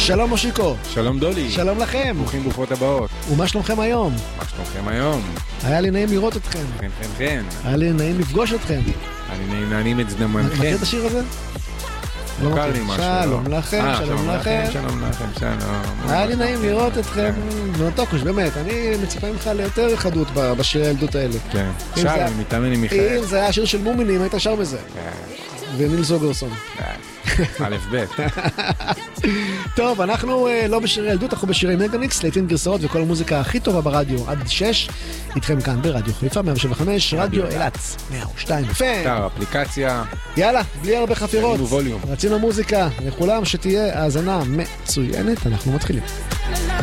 שלום מושיקו. שלום דולי. שלום לכם. ברוכים ברוכות הבאות. ומה שלומכם היום? מה שלומכם היום? היה לי נעים לראות אתכם. כן. היה לי נעים לפגוש אתכם. אני נעים להנים את זדמנכם. מכיר את השיר הזה? מוכר לי משהו. שלום לכם, שלום לכם. שלום לכם, שלום. היה לי נעים לראות אתכם. ונתוקוש, באמת, אני מצפה ממך ליותר חדות בשירי הילדות האלה. כן. שלום, מתאמן עם מיכאל. אם זה היה שיר של מומינים, היית שר בזה. כן. וניל זוגרסון. א' ב'. טוב, אנחנו לא בשירי ילדות, אנחנו בשירי מגה-מיקס, לעיתים גרסאות וכל המוזיקה הכי טובה ברדיו עד 6. איתכם כאן ברדיו חיפה 175, רדיו אילת 102 FM. אתר, אפליקציה. יאללה, בלי הרבה חפירות. ווליום. רצינו מוזיקה לכולם, שתהיה האזנה מצוינת. אנחנו מתחילים.